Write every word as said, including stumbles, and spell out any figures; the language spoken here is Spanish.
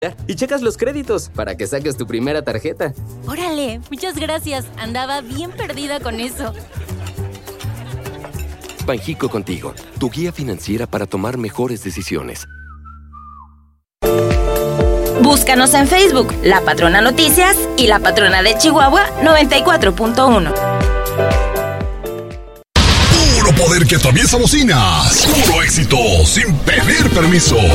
y checas los créditos para que saques tu primera tarjeta. Órale, muchas gracias. Andaba bien perdida con eso. Banjico Contigo, tu guía financiera para tomar mejores decisiones. Búscanos en Facebook, La Patrona Noticias y La Patrona de Chihuahua noventa y cuatro punto uno. Puro poder que atraviesa bocinas. Puro éxito sin pedir permiso.